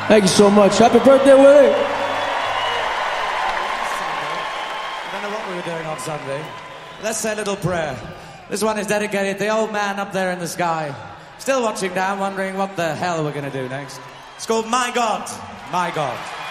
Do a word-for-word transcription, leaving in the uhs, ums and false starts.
Thank you so much. Happy birthday, Willie. I don't know what we were doing on Sunday. Let's say a little prayer. This one is dedicated to the old man up there in the sky, still watching down, wondering what the hell we're going to do next. It's called My God, My God.